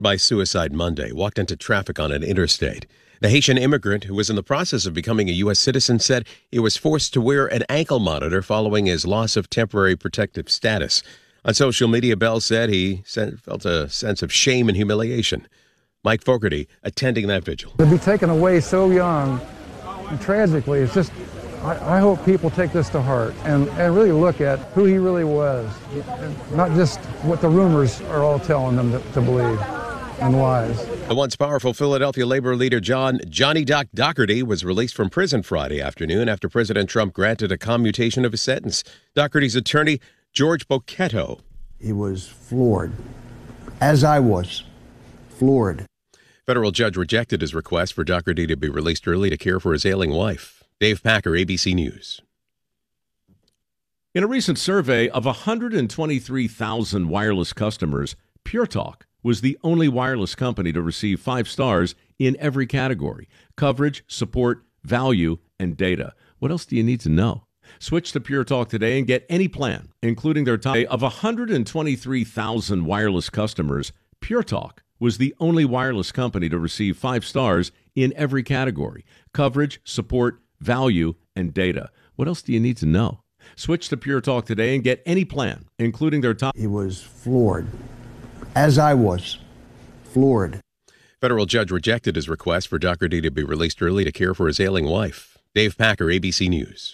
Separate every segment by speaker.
Speaker 1: by suicide Monday, walked into traffic on an interstate. The Haitian immigrant, who was in the process of becoming a U.S. citizen, said he was forced to wear an ankle monitor following his loss of temporary protective status. On social media, Bell said he felt a sense of shame and humiliation. Mike Fogarty attending that vigil.
Speaker 2: To be taken away so young, and tragically, it's just, I hope people take this to heart and really look at who he really was, not just what the rumors are all telling them to believe and lies.
Speaker 1: The once powerful Philadelphia labor leader Johnny Doc Dougherty was released from prison Friday afternoon after President Trump granted a commutation of his sentence. Dougherty's attorney, George Bocchetto.
Speaker 3: He was floored, as I was, floored.
Speaker 1: Federal judge rejected his request for Dougherty to be released early to care for his ailing wife. Dave Packer, ABC News.
Speaker 4: In a recent survey of 123,000 wireless customers, Pure Talk was the only wireless company to receive 5 stars in every category: coverage, support, value, and data. What else do you need to know? Switch to Pure Talk today and get any plan, including their top of 123,000 wireless customers. Pure Talk was the only wireless company to receive 5 stars in every category: coverage, support, value, and data. What else do you need to know? Switch to Pure Talk today and get any plan, including their top.
Speaker 3: He was floored, as I was, floored.
Speaker 1: Federal judge rejected his request for Dougherty to be released early to care for his ailing wife. Dave Packer, ABC News.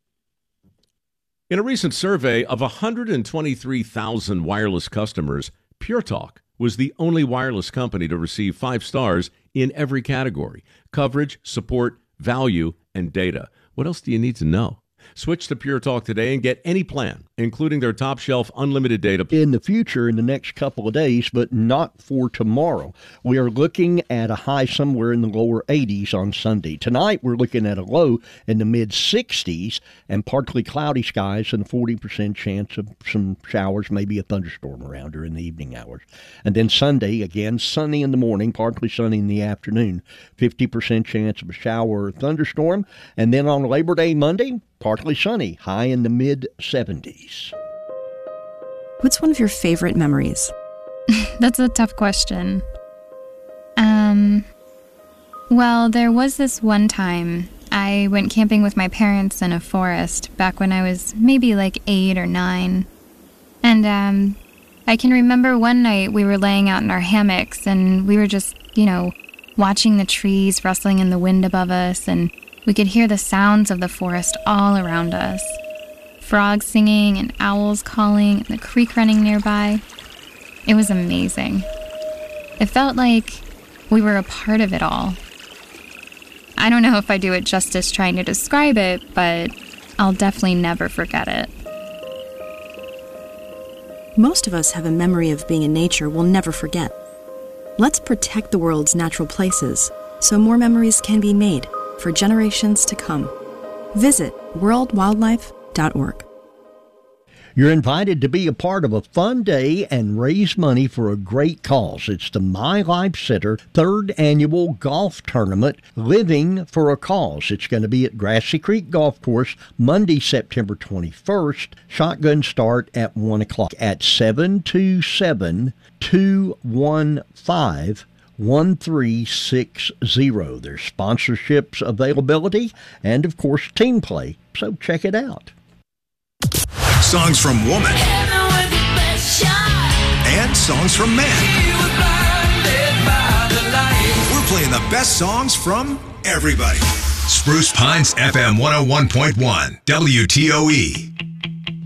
Speaker 4: In a recent survey of 123,000 wireless customers, Pure Talk was the only wireless company to receive 5 stars in every category: coverage, support, value, and data. What else do you need to know? Switch to Pure Talk today and get any plan, including their top shelf unlimited data.
Speaker 5: In the future, in the next couple of days, but not for tomorrow. We are looking at a high somewhere in the lower 80s on Sunday. Tonight, we're looking at a low in the mid-60s and partly cloudy skies and a 40% chance of some showers, maybe a thunderstorm around during the evening hours. And then Sunday, again, sunny in the morning, partly sunny in the afternoon, 50% chance of a shower or thunderstorm. And then on Labor Day Monday, partly sunny, high in the mid-70s.
Speaker 6: What's one of your favorite memories?
Speaker 7: That's a tough question. Well, there was this one time I went camping with my parents in a forest back when I was maybe like 8 or 9. And I can remember one night we were laying out in our hammocks and we were just, watching the trees rustling in the wind above us, and we could hear the sounds of the forest all around us. Frogs singing and owls calling and the creek running nearby. It was amazing. It felt like we were a part of it all. I don't know if I do it justice trying to describe it, but I'll definitely never forget it.
Speaker 6: Most of us have a memory of being in nature we'll never forget. Let's protect the world's natural places so more memories can be made for generations to come. Visit worldwildlife.org.
Speaker 5: You're invited to be a part of a fun day and raise money for a great cause. It's the My Life Center 3rd Annual Golf Tournament, Living for a Cause. It's going to be at Grassy Creek Golf Course Monday, September 21st. Shotgun start at 1 o'clock at 727-215-1360. There's sponsorships availability and, of course, team play. So check it out.
Speaker 8: Songs from woman and songs from man. We're playing the best songs from everybody. Spruce Pines FM 101.1 WTOE.